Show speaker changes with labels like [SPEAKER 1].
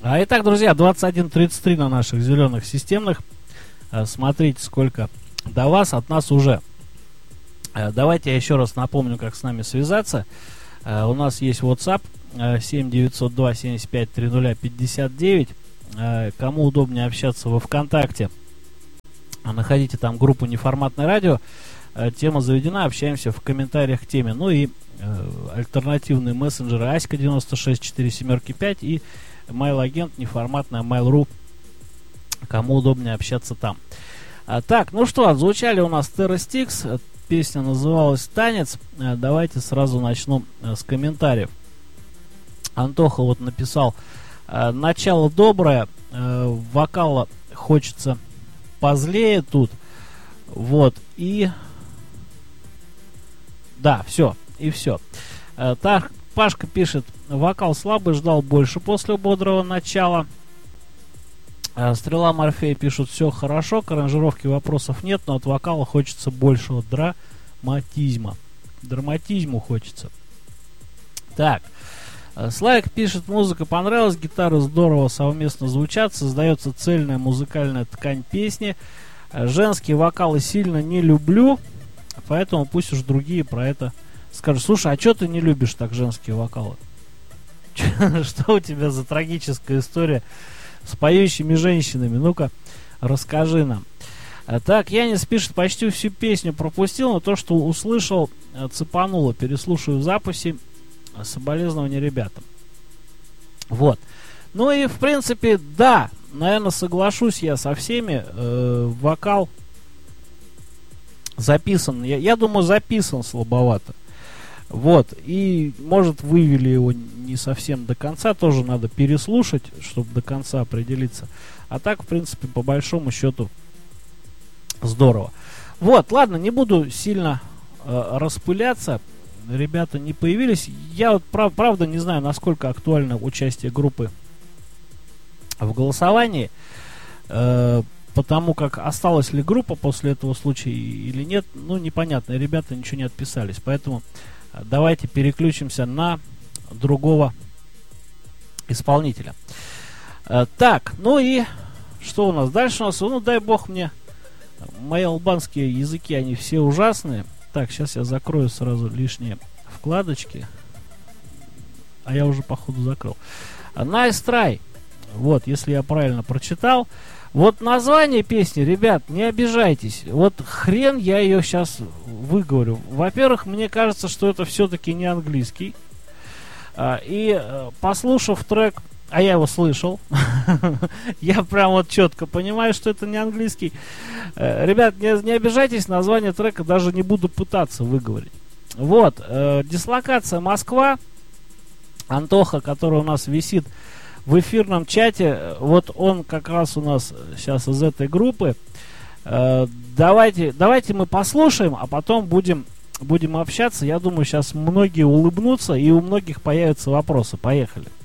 [SPEAKER 1] Итак, друзья, 21:33 на наших зеленых системных. Смотрите, сколько до вас, от нас уже. Давайте я еще раз напомню, как с нами связаться. У нас есть WhatsApp 7902 75 30 59. Кому удобнее общаться во ВКонтакте, находите там группу «Неформатное радио». Тема заведена, общаемся в комментариях к теме. Ну и альтернативные мессенджеры Аська 96475 и Mail-агент неформатная Mail.ru. Кому удобнее общаться там. Так, ну что, отзвучали у нас Terrastix. Песня называлась «Танец». Давайте сразу начну с комментариев. Антоха вот написал: начало доброе, вокала хочется позлее тут. Вот, и... Да, все, и все. Так, Пашка пишет: вокал слабый, ждал больше после бодрого начала. Стрела Морфея пишут: все хорошо, к аранжировке вопросов нет, но от вокала хочется большего драматизма. Драматизму хочется. Так, Славик пишет: музыка понравилась, гитары здорово совместно звучат, создается цельная музыкальная ткань песни. Женские вокалы сильно не люблю, поэтому пусть уж другие про это скажут. Слушай, а что ты не любишь так женские вокалы? Что у тебя за трагическая история с поющими женщинами? Ну-ка, расскажи нам. Так, Янис пишет: почти всю песню пропустил, но то, что услышал, цепануло. Переслушаю в записи. Соболезнования ребятам. Вот. Ну и, в принципе, да, наверное, соглашусь я со всеми. Вокал записан, я думаю, записан слабовато. Вот. И, может, вывели его не совсем до конца. Тоже надо переслушать, чтобы до конца определиться. А так, в принципе, по большому счету, здорово. Вот, ладно, не буду сильно распыляться. Ребята не появились. Я вот правда не знаю, насколько актуально участие группы в голосовании, потому как осталась ли группа после этого случая или нет, ну непонятно. Ребята ничего не отписались, поэтому давайте переключимся на другого исполнителя. Так, ну и что у нас дальше? У нас, ну дай бог мне, мои албанские языки, они все ужасные. Так, сейчас я закрою сразу лишние вкладочки. А я уже, походу, закрыл. Nice try. Вот, если я правильно прочитал. Вот название песни, ребят, не обижайтесь. Вот хрен я ее сейчас выговорю. Во-первых, мне кажется, что это все-таки не английский. И послушав трек, а я его слышал, я прям вот четко понимаю, что это не английский. Ребят, не обижайтесь, название трека даже не буду пытаться выговорить. Вот, дислокация Москва. Антоха, который у нас висит в эфирном чате, вот он как раз у нас сейчас из этой группы. Давайте мы послушаем, а потом будем общаться. Я думаю, сейчас многие улыбнутся и у многих появятся вопросы. Поехали.